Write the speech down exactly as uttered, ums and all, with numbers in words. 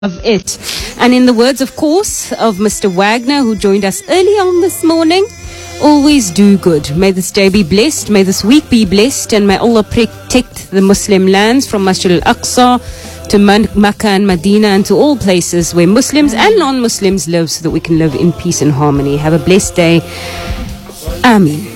of it. And in the words, of course, of Mister Wagner, who joined us early on this morning, always do good. May this day be blessed, may this week be blessed, and may Allah protect the Muslim lands from Masjid al-Aqsa to Makkah and Medina and to all places where Muslims and non-Muslims live, so that we can live in peace and harmony. Have a blessed day. Ameen.